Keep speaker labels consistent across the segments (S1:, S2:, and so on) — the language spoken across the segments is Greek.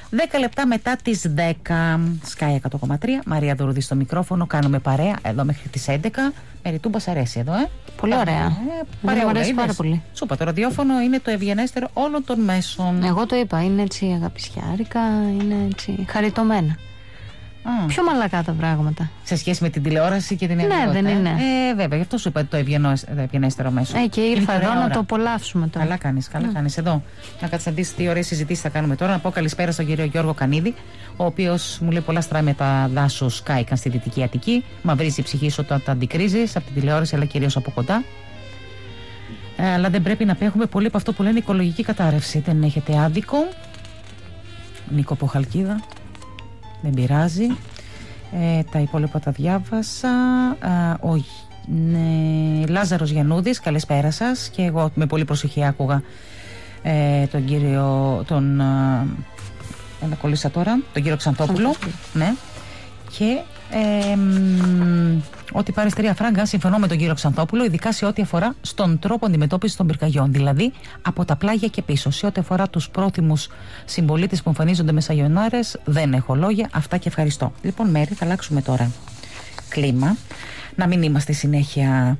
S1: 10 λεπτά μετά τις 10. Sky 100,3. Μαρία Δωρούδη στο μικρόφωνο. Κάνουμε παρέα εδώ μέχρι τις 11. Μεριτούμπα, σ' αρέσει εδώ,
S2: Πολύ ωραία.
S1: Παρέα,
S2: μου αρέσει πάρα πολύ.
S1: Σου είπα, το ραδιόφωνο είναι το ευγενέστερο όλων των μέσων.
S2: Εγώ το είπα, είναι έτσι αγαπησιάρικα, είναι έτσι χαριτωμένα. Πιο μαλακά τα πράγματα.
S1: Σε σχέση με την τηλεόραση και την
S2: ευγενότητα. Ναι, δεν είναι.
S1: Βέβαια, γι' αυτό σου είπα το ευγενέστερο μέσο.
S2: Και ήρθα εδώ να το απολαύσουμε τώρα.
S1: Καλά κάνεις εδώ. Να κάτσεις να δεις τι ωραίες συζητήσεις θα κάνουμε τώρα. Να πω καλησπέρα στον κύριο Γιώργο Κανίδη, ο οποίος μου λέει πολλά στράμματα δάσους κάηκαν στη Δυτική Αττική. Μαυρίζει η ψυχή σου όταν τα αντικρίζεις από την τηλεόραση, αλλά κυρίως από κοντά. Αλλά δεν πρέπει να απέχουμε πολύ από αυτό που λένε οικολογική κατάρρευση. Δεν έχετε άδικο. Νίκο από Χαλκίδα. Δεν πειράζει. Τα υπόλοιπα τα διάβασα. Λάζαρος Γιαννούδης, καλησπέρα σας. Και εγώ με πολύ προσοχή άκουγα τον κύριο κολλήσα τώρα, τον κύριο Ξανθόπουλο. Ναι. Και ότι πάρει 3 φράγκα, συμφωνώ με τον κύριο Ξανθόπουλο, ειδικά σε ό,τι αφορά στον τρόπο αντιμετώπισης των πυρκαγιών. Δηλαδή από τα πλάγια και πίσω. Σε ό,τι αφορά τους πρόθυμους συμπολίτες που εμφανίζονται με σαγιονάρες, δεν έχω λόγια. Αυτά και ευχαριστώ. Λοιπόν, Μέρη, θα αλλάξουμε τώρα κλίμα. Να μην είμαστε συνέχεια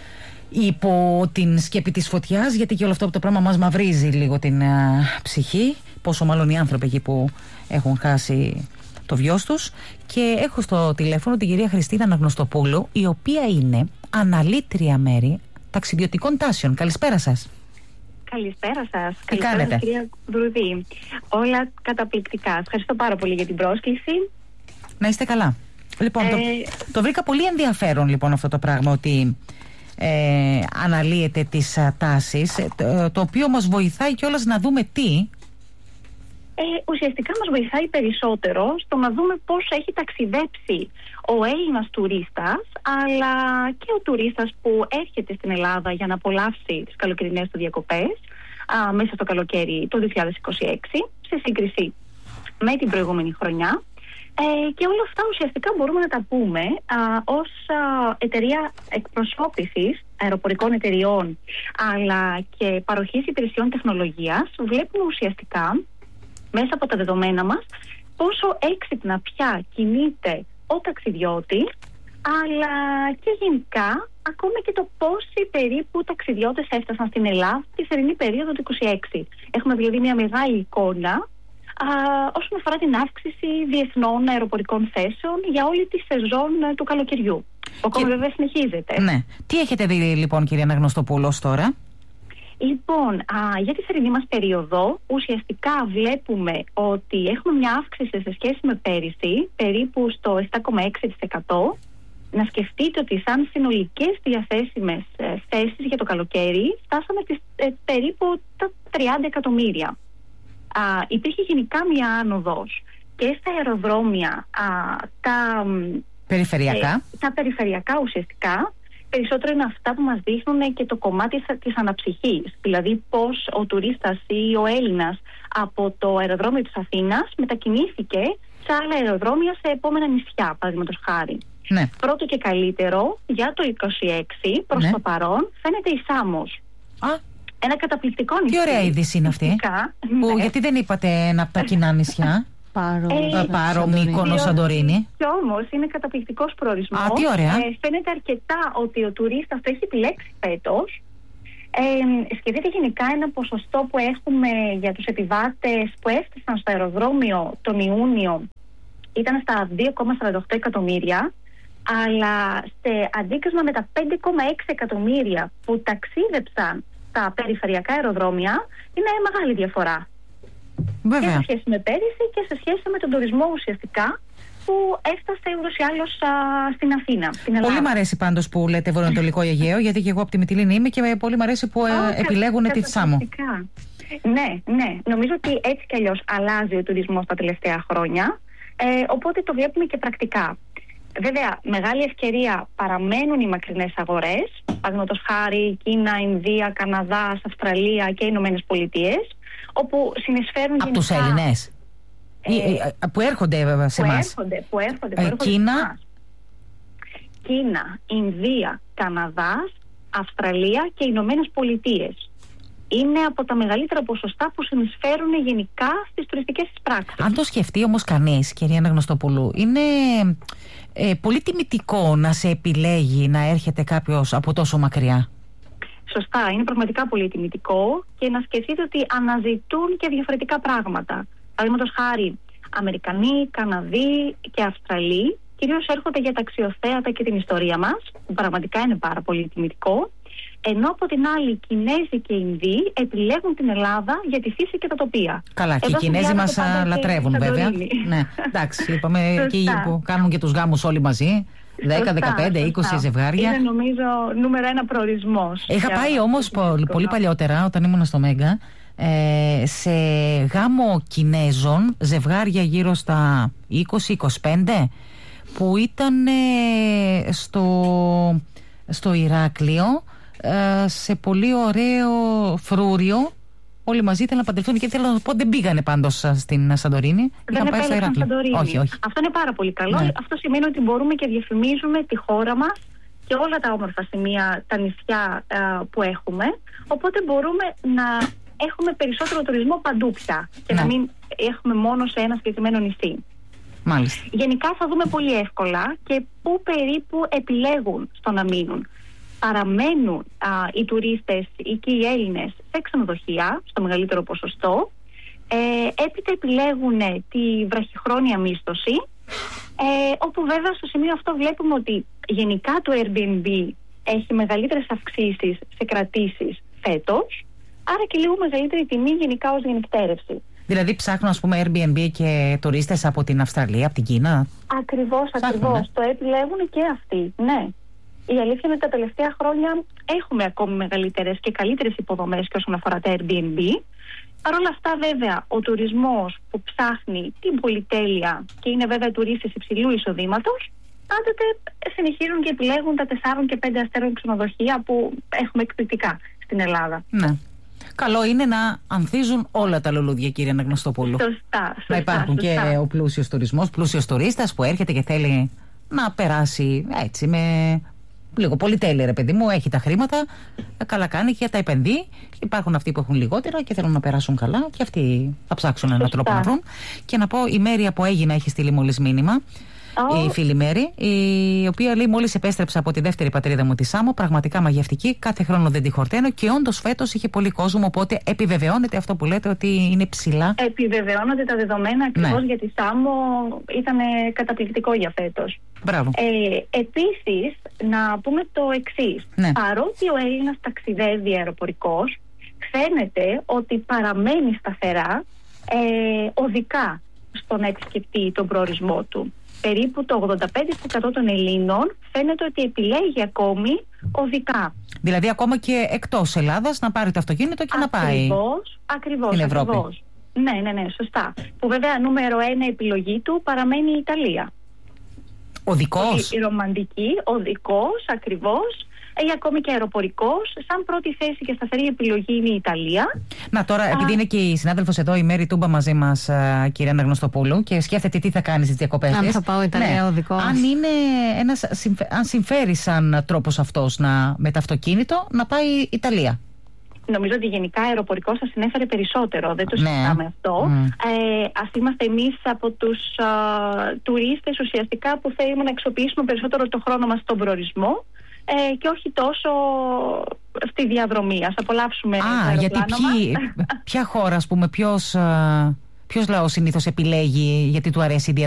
S1: υπό την σκέπη της φωτιάς, γιατί και όλο αυτό το πράγμα μας μαυρίζει λίγο την ψυχή. Πόσο μάλλον οι άνθρωποι εκεί που έχουν χάσει το βιός τους. Και έχω στο τηλέφωνο την κυρία Χριστίνα Αναγνωστοπούλου, η οποία είναι αναλύτρια, Μέρη, ταξιδιωτικών τάσεων. Καλησπέρα σας.
S3: Καλησπέρα σας.
S1: Τι κάνετε?
S3: Σας, κυρία Δουρδή. Όλα καταπληκτικά. Ευχαριστώ πάρα πολύ για την πρόσκληση.
S1: Να είστε καλά. Λοιπόν, το βρήκα πολύ ενδιαφέρον λοιπόν αυτό το πράγμα, ότι αναλύεται τις τάσεις, το οποίο μας βοηθάει κιόλας να δούμε τι.
S3: Ουσιαστικά μας βοηθάει περισσότερο στο να δούμε πώς έχει ταξιδέψει ο Έλληνας τουρίστας, αλλά και ο τουρίστας που έρχεται στην Ελλάδα για να απολαύσει τις καλοκαιρινές του διακοπές μέσα στο καλοκαίρι το 2026, σε σύγκριση με την προηγούμενη χρονιά. Και όλα αυτά ουσιαστικά μπορούμε να τα πούμε ως εταιρεία εκπροσώπησης αεροπορικών εταιριών, αλλά και παροχής υπηρεσιών τεχνολογίας. Βλέπουμε ουσιαστικά μέσα από τα δεδομένα μας πόσο έξυπνα πια κινείται ο ταξιδιώτης, αλλά και γενικά ακόμη και το πόσοι περίπου ταξιδιώτες έφτασαν στην Ελλάδα τη θερινή περίοδο του 2026. Έχουμε δηλαδή μια μεγάλη εικόνα όσον αφορά την αύξηση διεθνών αεροπορικών θέσεων για όλη τη σεζόν του καλοκαιριού. Ο ακόμα βέβαια συνεχίζεται.
S1: Ναι. Τι έχετε δει λοιπόν, κυρία Αναγνωστοπούλου, τώρα?
S3: Λοιπόν, για τη θερινή μας περίοδο ουσιαστικά βλέπουμε ότι έχουμε μια αύξηση σε σχέση με πέρυσι περίπου στο 7,6%. Να σκεφτείτε ότι σαν συνολικές διαθέσιμες θέσεις για το καλοκαίρι φτάσαμε περίπου τα 30 εκατομμύρια. Υπήρχε γενικά μια άνοδος και στα αεροδρόμια, τα περιφερειακά ουσιαστικά. Περισσότερο είναι αυτά που μας δείχνουν και το κομμάτι της αναψυχής. Δηλαδή πώς ο τουρίστας ή ο Έλληνας από το αεροδρόμιο της Αθήνας μετακινήθηκε σε άλλα αεροδρόμια σε επόμενα νησιά, παραδείγματος χάρη.
S1: Ναι.
S3: Πρώτο και καλύτερο για το 26 προς το παρόν φαίνεται η Σάμος. Ένα καταπληκτικό νησί.
S1: Τι ωραία είδηση είναι αυτή. Που, γιατί δεν είπατε ένα από τα κοινά νησιά? Πάρο, Μύκονο, Σαντορίνη.
S3: Κι όμως είναι καταπληκτικός προορισμός.
S1: Τι ωραία.
S3: Φαίνεται αρκετά ότι ο τουρίστας το έχει επιλέξει φέτος. Σκεφτείτε γενικά ένα ποσοστό που έχουμε για τους επιβάτες που έφτασαν στο αεροδρόμιο τον Ιούνιο ήταν στα 2,48 εκατομμύρια, αλλά σε αντίκρισμα με τα 5,6 εκατομμύρια που ταξίδεψαν στα περιφερειακά αεροδρόμια είναι μεγάλη διαφορά.
S1: Βέβαια.
S3: Και σε σχέση με πέρυσι και σε σχέση με τον τουρισμό ουσιαστικά που έφτασε ούτως ή άλλως στην Αθήνα.
S1: Πολύ μ' αρέσει πάντως που λέτε βορειοανατολικό Αιγαίο, γιατί και εγώ από τη Μυτιλήνη είμαι και πολύ μ' αρέσει που επιλέγουν τη Σάμο.
S3: Ναι. Νομίζω ότι έτσι κι αλλιώς αλλάζει ο τουρισμός τα τελευταία χρόνια, οπότε το βλέπουμε και πρακτικά. Βέβαια, μεγάλη ευκαιρία παραμένουν οι μακρινές αγορές, παραδείγματος χάρη Κίνα, Ινδία, Καναδάς, Αυστραλία και Ηνωμένες Πολιτείες, όπου συνεισφέρουν
S1: από τους Έλληνες που έρχονται σε εμάς.
S3: Που έρχονται Κίνα, Ινδία, Καναδάς, Αυστραλία και Ηνωμένες Πολιτείες. Είναι από τα μεγαλύτερα ποσοστά που συνεισφέρουν γενικά στις τουριστικές πράξεις.
S1: Αν το σκεφτεί όμως κανείς, κυρία Αναγνωστοπούλου, είναι πολύ τιμητικό να σε επιλέγει να έρχεται κάποιος από τόσο μακριά.
S3: Σωστά, είναι πραγματικά πολύ τιμητικό και να σκεφτείτε ότι αναζητούν και διαφορετικά πράγματα. Παραδείγματος χάρη, Αμερικανοί, Καναδοί και Αυστραλοί κυρίως έρχονται για τα αξιοθέατα και την ιστορία μας, που πραγματικά είναι πάρα πολύ τιμητικό. Ενώ από την άλλη, οι Κινέζοι και οι Ινδοί επιλέγουν την Ελλάδα για τη φύση και τα τοπία.
S1: Καλά, και οι Κινέζοι μας λατρεύουν, βέβαια. Ναι, εντάξει, είπαμε εκεί που κάνουν και τους γάμους όλοι μαζί. 10, 15, 20 ζευγάρια.
S3: Είναι νομίζω νούμερο 1 προορισμός.
S1: Είχα πάει όμως πολύ παλιότερα, όταν ήμουν στο Μέγκα, σε γάμο Κινέζων, ζευγάρια γύρω στα 20-25, που ήταν στο Ηράκλειο, σε πολύ ωραίο φρούριο. Όλοι μαζί ήθελαν να παντρευτούν και ήθελα να πω, δεν πήγανε πάντως στην Σαντορίνη.
S3: Δεν πάει στο Ηράκλειο.
S1: Όχι.
S3: Αυτό είναι πάρα πολύ καλό. Ναι. Αυτό σημαίνει ότι μπορούμε και διαφημίζουμε τη χώρα μας και όλα τα όμορφα σημεία, τα νησιά που έχουμε. Οπότε μπορούμε να έχουμε περισσότερο τουρισμό παντού πια και να μην έχουμε μόνο σε ένα συγκεκριμένο νησί.
S1: Μάλιστα.
S3: Γενικά θα δούμε πολύ εύκολα και πού περίπου επιλέγουν στο να μείνουν. Παραμένουν οι τουρίστες και οι Έλληνες σε ξενοδοχεία στο μεγαλύτερο ποσοστό. Έπειτα επιλέγουν τη βραχυχρόνια μίσθωση, όπου βέβαια στο σημείο αυτό βλέπουμε ότι γενικά το Airbnb έχει μεγαλύτερες αυξήσεις σε κρατήσεις φέτος, άρα και λίγο μεγαλύτερη τιμή γενικά ως γενικτέρευση.
S1: Δηλαδή ψάχνουν, ας πούμε, Airbnb και τουρίστες από την Αυστραλία, από την Κίνα.
S3: Ακριβώς. Το επιλέγουν και αυτοί, ναι. Η αλήθεια είναι ότι τα τελευταία χρόνια έχουμε ακόμη μεγαλύτερες και καλύτερες υποδομές και όσον αφορά τα Airbnb. Παρ' όλα αυτά, βέβαια, ο τουρισμός που ψάχνει την πολυτέλεια και είναι βέβαια τουρίστες υψηλού εισοδήματος, πάντοτε συνεχίζουν και επιλέγουν τα 4 και 5 αστέρων ξενοδοχεία που έχουμε εκπληκτικά στην Ελλάδα.
S1: Ναι. Καλό είναι να ανθίζουν όλα τα λουλούδια, κύριε Αναγνωστοπούλου.
S3: Σωστά.
S1: Να υπάρχουν και ο πλούσιος τουρισμός, πλούσιος τουρίστας που έρχεται και θέλει να περάσει έτσι με λίγο πολυτέλεια, ρε παιδί μου, έχει τα χρήματα, καλά κάνει και τα επενδύει. Υπάρχουν αυτοί που έχουν λιγότερα και θέλουν να περάσουν καλά και αυτοί θα ψάξουν έναν τρόπο να βρουν. Και να πω, η Μέρη από Αίγινα έχει στείλει μόλις μήνυμα. Η φίλη Μέρη, η οποία λέει: μόλις επέστρεψα από τη δεύτερη πατρίδα μου, τη Σάμο, πραγματικά μαγευτική. Κάθε χρόνο δεν τη χορταίνω και όντως φέτος είχε πολύ κόσμο. Οπότε επιβεβαιώνεται αυτό που λέτε ότι είναι ψηλά.
S3: Επιβεβαιώνονται τα δεδομένα ακριβώς, για τη Σάμο ήταν καταπληκτικό για φέτος.
S1: Μπράβο.
S3: Επίσης, να πούμε το εξής.
S1: Ναι.
S3: Παρότι ο Έλληνας ταξιδεύει αεροπορικός, φαίνεται ότι παραμένει σταθερά οδικά στο να επισκεφτεί τον προορισμό του. Περίπου το 85% των Ελλήνων φαίνεται ότι επιλέγει ακόμη οδικά.
S1: Δηλαδή ακόμα και εκτός Ελλάδας να πάρει το αυτοκίνητο και να πάει
S3: ακριβώς,
S1: στην Ευρώπη.
S3: Ακριβώς. Ναι, σωστά. Που βέβαια νούμερο 1 επιλογή του παραμένει η Ιταλία.
S1: Οδικός.
S3: Η ρομαντική, οδικός ακριβώς. Ή ακόμη και αεροπορικός. Σαν πρώτη θέση και σταθερή επιλογή είναι η Ιταλία.
S1: Να τώρα, επειδή είναι και η συνάδελφος εδώ, η Μέρη Τούμπα μαζί μας, κυρία Αναγνωστοπούλου, και σκέφτεται τι θα κάνει στις διακοπές της.
S2: Αν θα πάω Ιταλία οδικός.
S1: Αν συμφέρει σαν τρόπος αυτός με το αυτοκίνητο να πάει Ιταλία.
S3: Νομίζω ότι γενικά αεροπορικός θα συνέφερε περισσότερο. Δεν το συζητάμε αυτό. Ας είμαστε εμείς από τους τουρίστες ουσιαστικά που θέλουμε να αξιοποιήσουμε περισσότερο το χρόνο μας στον προορισμό. Και όχι τόσο στη διαδρομή. Ας απολαύσουμε το αεροπλάνο μας.
S1: Ποια χώρα, ας πούμε, ποιος λαός συνήθως επιλέγει γιατί του αρέσει η διαδρομή?